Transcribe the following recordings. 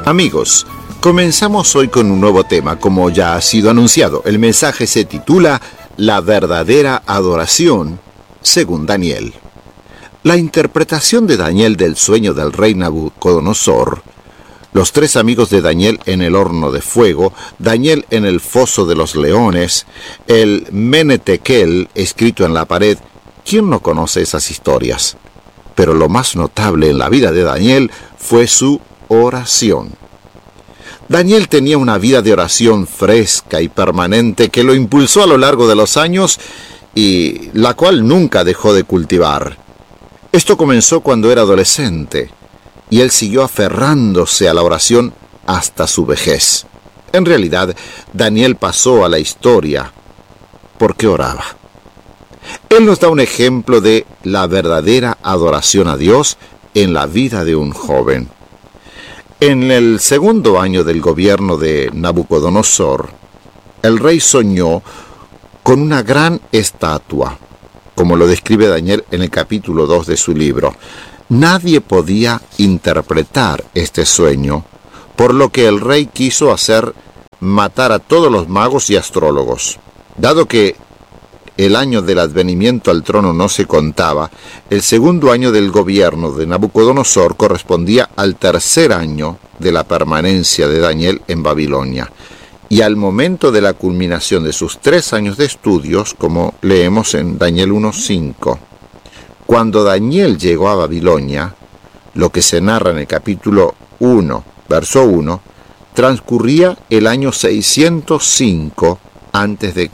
Amigos, comenzamos hoy con un nuevo tema, como ya ha sido anunciado. El mensaje se titula La verdadera adoración, según Daniel. La interpretación de Daniel del sueño del rey Nabucodonosor, los tres amigos de Daniel en el horno de fuego, Daniel en el foso de los leones, el Menetekel escrito en la pared. ¿Quién no conoce esas historias? Pero lo más notable en la vida de Daniel fue su oración. Daniel tenía una vida de oración fresca y permanente que lo impulsó a lo largo de los años y la cual nunca dejó de cultivar. Esto comenzó cuando era adolescente y él siguió aferrándose a la oración hasta su vejez. En realidad, Daniel pasó a la historia porque oraba. Él nos da un ejemplo de la verdadera adoración a Dios en la vida de un joven. En el segundo año del gobierno de Nabucodonosor, el rey soñó con una gran estatua, como lo describe Daniel en el capítulo 2 de su libro. Nadie podía interpretar este sueño, por lo que el rey quiso hacer matar a todos los magos y astrólogos. Dado que el año del advenimiento al trono no se contaba, el segundo año del gobierno de Nabucodonosor correspondía al tercer año de la permanencia de Daniel en Babilonia, y al momento de la culminación de sus 3 años de estudios, como leemos en Daniel 1:5. Cuando Daniel llegó a Babilonia, lo que se narra en el capítulo 1, verso 1, transcurría el año 605 a.C.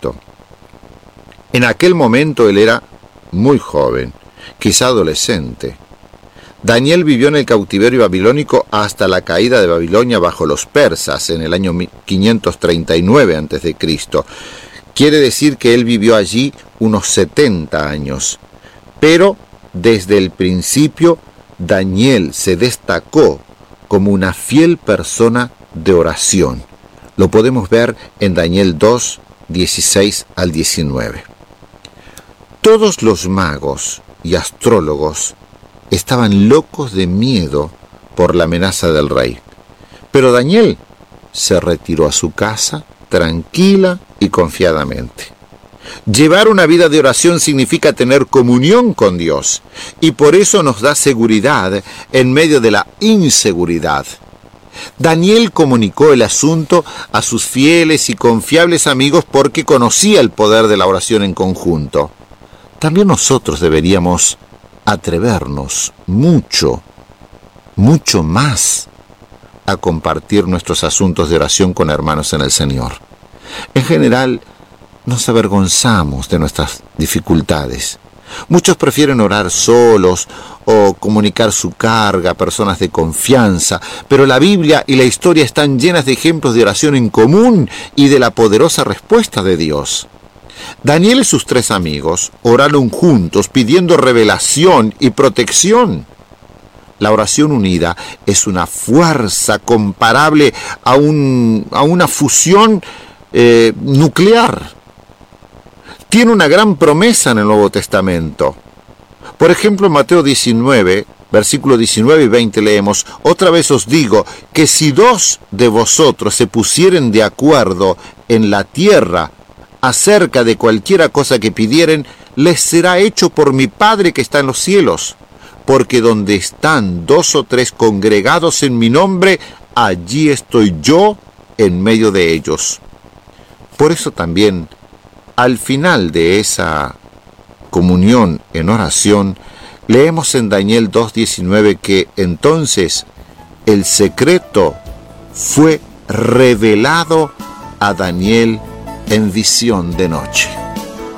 En aquel momento él era muy joven, quizá adolescente. Daniel vivió en el cautiverio babilónico hasta la caída de Babilonia bajo los persas en el año 539 a.C. Quiere decir que él vivió allí unos 70 años. Pero desde el principio Daniel se destacó como una fiel persona de oración. Lo podemos ver en Daniel 2, 16 al 19. Todos los magos y astrólogos estaban locos de miedo por la amenaza del rey. Pero Daniel se retiró a su casa tranquila y confiadamente. Llevar una vida de oración significa tener comunión con Dios, y por eso nos da seguridad en medio de la inseguridad. Daniel comunicó el asunto a sus fieles y confiables amigos porque conocía el poder de la oración en conjunto. También nosotros deberíamos atrevernos mucho más a compartir nuestros asuntos de oración con hermanos en el Señor. En general, nos avergonzamos de nuestras dificultades. Muchos prefieren orar solos o comunicar su carga a personas de confianza, pero la Biblia y la historia están llenas de ejemplos de oración en común y de la poderosa respuesta de Dios. Daniel y sus 3 amigos oraron juntos pidiendo revelación y protección. La oración unida es una fuerza comparable a una fusión nuclear. Tiene una gran promesa en el Nuevo Testamento. Por ejemplo, en Mateo 19, versículos 19 y 20 leemos: Otra vez os digo que si 2 de vosotros se pusieren de acuerdo en la tierra acerca de cualquiera cosa que pidieren, les será hecho por mi Padre que está en los cielos. Porque donde están 2 o 3 congregados en mi nombre, allí estoy yo en medio de ellos. Por eso también, al final de esa comunión en oración, leemos en Daniel 2:19 que entonces el secreto fue revelado a Daniel en visión de noche.